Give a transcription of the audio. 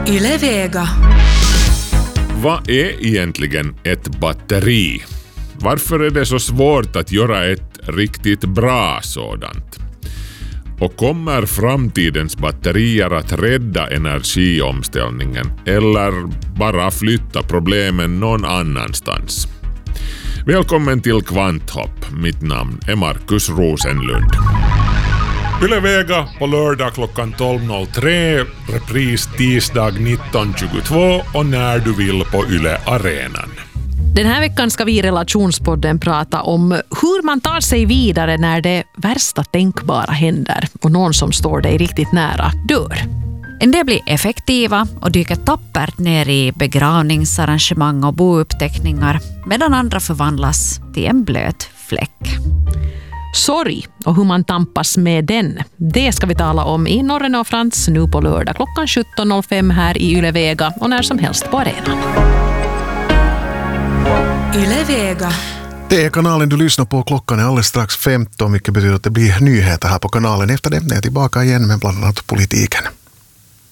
Yle Vega. Vad är egentligen ett batteri? Varför är det så svårt att göra ett riktigt bra sådant? Och kommer framtidens batterier att rädda energiomställningen eller bara flytta problemen någon annanstans? Välkommen till Kvanthopp. Mitt namn är Markus Rosenlund. Yle Vega på lördag klockan 12.03, repris tisdag 19.22 och när du vill på Yle Arenan. Den här veckan ska vi i Relationspodden prata om hur man tar sig vidare när det värsta tänkbara händer och någon som står dig riktigt nära dör. En del blir effektiva och dyker tappert ner i begravningsarrangemang och bouppteckningar medan andra förvandlas till en blöt fläck. Sorg och hur man tampas med den, det ska vi tala om i Norren och Frans nu på lördag klockan 17.05 här i Yle Vega och när som helst på arenan. Yle Vega. Det är kanalen du lyssnar på. Klockan är alldeles strax 15, vilket betyder att det blir nyheter här på kanalen. Efter det är jag tillbaka igen med bland annat politiken.